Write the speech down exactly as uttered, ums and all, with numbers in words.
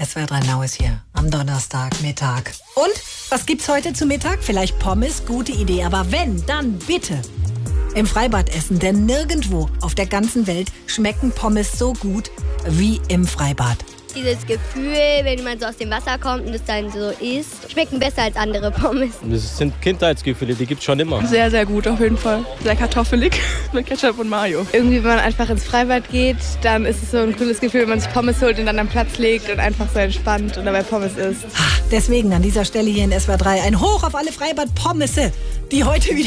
S W R drei Now ist hier am Donnerstagmittag. Und was gibt's heute zu Mittag? Vielleicht Pommes? Gute Idee. Aber wenn, dann bitte im Freibad essen. Denn nirgendwo auf der ganzen Welt schmecken Pommes so gut wie im Freibad. Dieses Gefühl, wenn man so aus dem Wasser kommt und es dann so isst, schmecken besser als andere Pommes. Das sind Kindheitsgefühle, die gibt es schon immer. Sehr, sehr gut auf jeden Fall. Sehr kartoffelig mit Ketchup und Mayo. Irgendwie, wenn man einfach ins Freibad geht, dann ist es so ein cooles Gefühl, wenn man sich Pommes holt und dann am Platz legt und einfach so entspannt und dabei Pommes isst. Deswegen an dieser Stelle hier in S W R drei ein Hoch auf alle Freibad-Pommesse, die heute wieder